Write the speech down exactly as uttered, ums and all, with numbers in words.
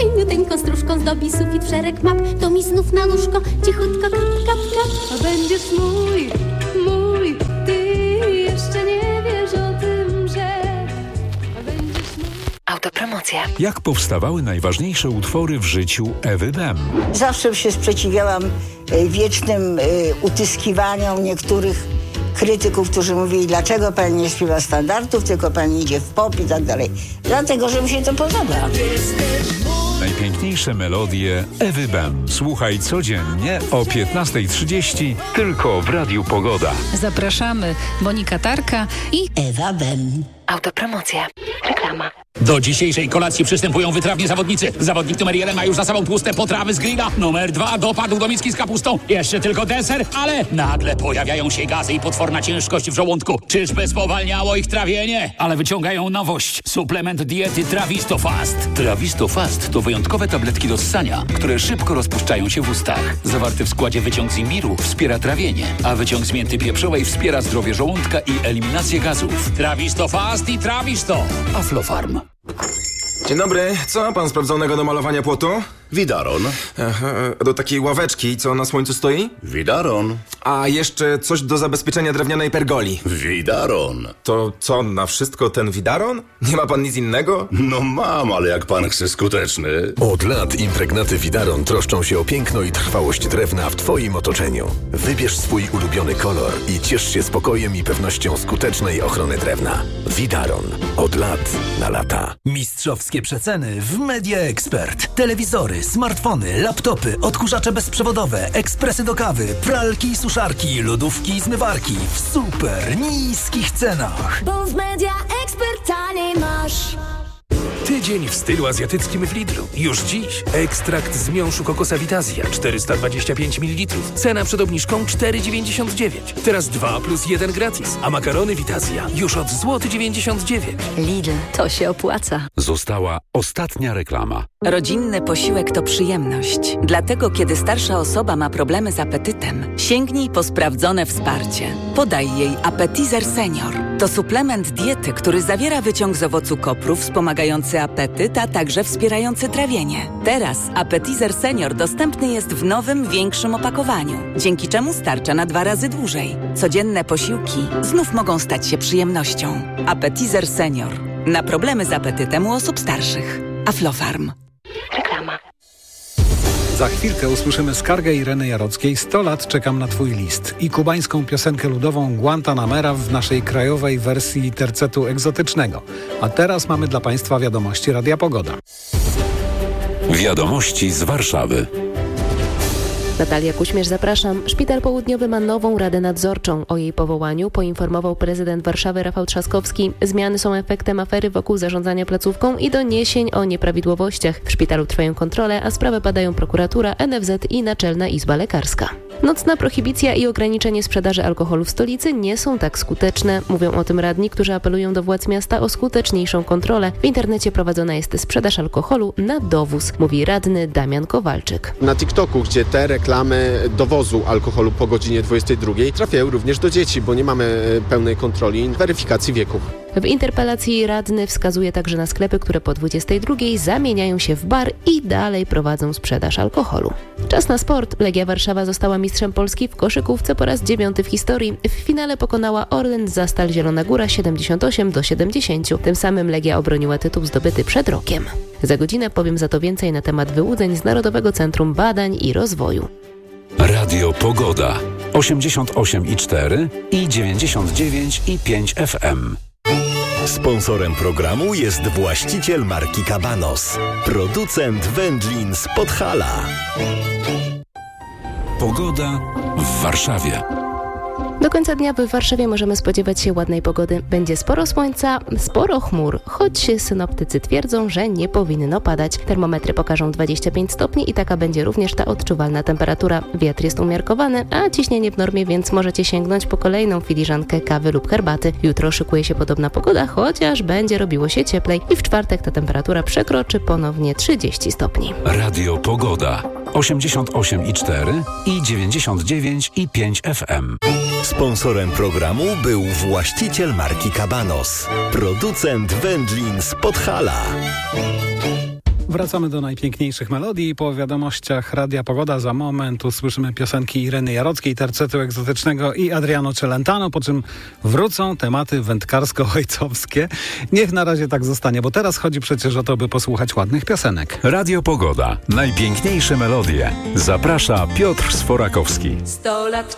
Cieniuteńką stróżką zdobi sufit szereg map. To mi znów na łóżko cichutko kap, kap, kap. A będziesz mój, mój, ty jeszcze nie wiesz o tym, że a będziesz mój. Autopromocja. Jak powstawały najważniejsze utwory w życiu Ewy Bem? Zawsze się sprzeciwiałam wiecznym utyskiwaniom niektórych krytyków, którzy mówili, dlaczego pani nie śpiewa standardów, tylko pani idzie w pop i tak dalej. Dlatego, że mi się to podoba. Najpiękniejsze melodie Ewy Bem. Słuchaj codziennie o piętnasta trzydzieści tylko w Radiu Pogoda. Zapraszamy Monika Tarka i Ewa Bem. Autopromocja. Reklama. Do dzisiejszej kolacji przystępują wytrawni zawodnicy. Zawodnik numer jeden ma już za sobą tłuste potrawy z grilla. Numer dwa dopadł do miski z kapustą. Jeszcze tylko deser, ale nagle pojawiają się gazy i potworna ciężkość w żołądku. Czyżby spowalniało ich trawienie? Ale wyciągają nowość. Suplement diety Trawisto Fast. Trawisto Fast to wyjątkowe tabletki do ssania, które szybko rozpuszczają się w ustach. Zawarty w składzie wyciąg z imbiru wspiera trawienie, a wyciąg z mięty pieprzowej wspiera zdrowie żołądka i eliminację gazów. Trawisto Fast i Trawisto. Aflofarm. Dzień dobry, co ma pan sprawdzonego do malowania płotu? Widaron. Aha, do takiej ławeczki, co na słońcu stoi? Widaron. A jeszcze coś do zabezpieczenia drewnianej pergoli. Widaron. To co, na wszystko ten widaron? Nie ma pan nic innego? No mam, ale jak pan chce skuteczny. Od lat impregnaty Widaron troszczą się o piękno i trwałość drewna w twoim otoczeniu. Wybierz swój ulubiony kolor i ciesz się spokojem i pewnością skutecznej ochrony drewna. Widaron. Od lat na lata. Mistrzowskie przeceny w Media Expert. Telewizory, smartfony, laptopy, odkurzacze bezprzewodowe, ekspresy do kawy, pralki i suszarki, lodówki i zmywarki w super niskich cenach. Bo w Media Expert taniej masz. Tydzień w stylu azjatyckim w Lidlu. Już dziś ekstrakt z miąższu kokosa Vitazja czterysta dwadzieścia pięć mililitrów. Cena przed obniżką cztery dziewięćdziesiąt dziewięć. Teraz dwa plus jeden gratis. A makarony Vitazja już od złoty dziewięćdziesiąt dziewięć. Lidl, to się opłaca. Została ostatnia reklama. Rodzinny posiłek to przyjemność. Dlatego, kiedy starsza osoba ma problemy z apetytem, sięgnij po sprawdzone wsparcie. Podaj jej Appetizer Senior. To suplement diety, który zawiera wyciąg z owocu kopru wspomagający apetyt, a także wspierający trawienie. Teraz Appetizer Senior dostępny jest w nowym, większym opakowaniu, dzięki czemu starcza na dwa razy dłużej. Codzienne posiłki znów mogą stać się przyjemnością. Appetizer Senior. Na problemy z apetytem u osób starszych. Aflofarm. Reklama. Za chwilkę usłyszymy skargę Ireny Jarockiej sto lat czekam na twój list i kubańską piosenkę ludową Guantanamera w naszej krajowej wersji tercetu egzotycznego. A teraz mamy dla Państwa wiadomości Radia Pogoda. Wiadomości z Warszawy. Natalia Kuśmierz, zapraszam. Szpital Południowy ma nową Radę Nadzorczą. O jej powołaniu poinformował prezydent Warszawy Rafał Trzaskowski. Zmiany są efektem afery wokół zarządzania placówką i doniesień o nieprawidłowościach. W szpitalu trwają kontrole, a sprawę badają prokuratura, N F Z i Naczelna Izba Lekarska. Nocna prohibicja i ograniczenie sprzedaży alkoholu w stolicy nie są tak skuteczne. Mówią o tym radni, którzy apelują do władz miasta o skuteczniejszą kontrolę. W internecie prowadzona jest sprzedaż alkoholu na dowóz, mówi radny Damian Kowalczyk. Na TikToku, gdzie te reklamy dowozu alkoholu po godzinie dwudziestej drugiej trafiają również do dzieci, bo nie mamy pełnej kontroli weryfikacji wieku. W interpelacji radny wskazuje także na sklepy, które po dwudziestej drugiej zamieniają się w bar i dalej prowadzą sprzedaż alkoholu. Czas na sport. Legia Warszawa została mistrzem Polski w koszykówce po raz dziewiąty w historii. W finale pokonała Orlen Zastal Zielona Góra siedemdziesiąt osiem do siedemdziesięciu. Tym samym Legia obroniła tytuł zdobyty przed rokiem. Za godzinę powiem za to więcej na temat wyłudzeń z Narodowego Centrum Badań i Rozwoju. Radio Pogoda osiemdziesiąt osiem i cztery i dziewięćdziesiąt dziewięć i pięć F M. Sponsorem programu jest właściciel marki Cabanos, producent wędlin z Podhala. Pogoda w Warszawie. Do końca dnia w Warszawie możemy spodziewać się ładnej pogody. Będzie sporo słońca, sporo chmur, choć synoptycy twierdzą, że nie powinno padać. Termometry pokażą dwadzieścia pięć stopni i taka będzie również ta odczuwalna temperatura. Wiatr jest umiarkowany, a ciśnienie w normie, więc możecie sięgnąć po kolejną filiżankę kawy lub herbaty. Jutro szykuje się podobna pogoda, chociaż będzie robiło się cieplej i w czwartek ta temperatura przekroczy ponownie trzydzieści stopni. Radio Pogoda osiemdziesiąt osiem i cztery i dziewięćdziesiąt dziewięć i pięć F M. Sponsorem programu był właściciel marki Cabanos, producent wędlin z Podhala. Wracamy do najpiękniejszych melodii. Po wiadomościach Radia Pogoda za moment usłyszymy piosenki Ireny Jarockiej, Tercetu Egzotycznego i Adriano Celentano, po czym wrócą tematy wędkarsko-ojcowskie. Niech na razie tak zostanie, bo teraz chodzi przecież o to, by posłuchać ładnych piosenek. Radio Pogoda. Najpiękniejsze melodie. Zaprasza Piotr Sforakowski. Sto lat